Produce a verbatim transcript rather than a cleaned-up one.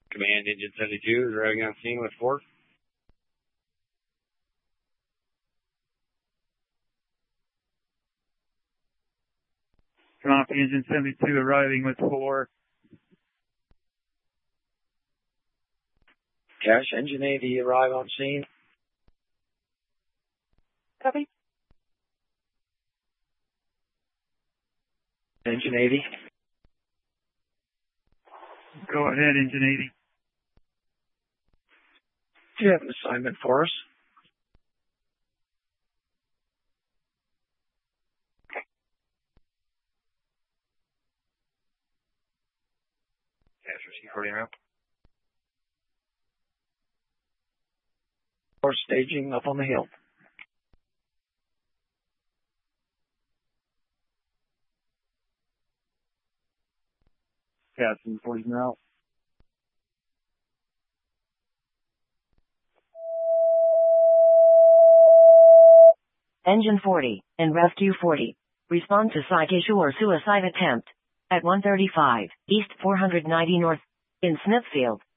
Command Engine seventy-two is arriving on scene with four. Copy, Engine seventy-two arriving with four. Cash, Engine eighty arrive on scene. Copy. Engine eighty. Go ahead, Engine eighty. Do you have an assignment for us? Cash, receive forty now. Or staging up on the hill. Captain forty now. Engine forty, and Rescue forty. Respond to psych issue or suicide attempt. At one thirty-five, East four ninety North, in Smithfield.